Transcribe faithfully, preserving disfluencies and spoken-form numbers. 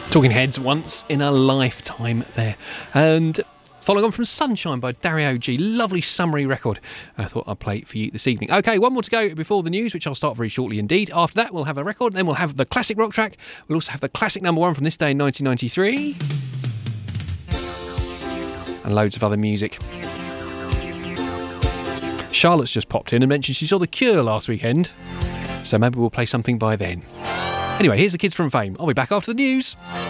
Talking Heads, Once in a Lifetime there. And following on from Sunshine by Dario G. Lovely summary record. I thought I'd play it for you this evening. OK, one more to go before the news, which I'll start very shortly indeed. After that, we'll have a record, then we'll have the classic rock track. We'll also have the classic number one from this day in nineteen ninety-three. And loads of other music. Charlotte's just popped in and mentioned she saw The Cure last weekend. So maybe we'll play something by then. Anyway, here's the Kids from Fame. I'll be back after the news.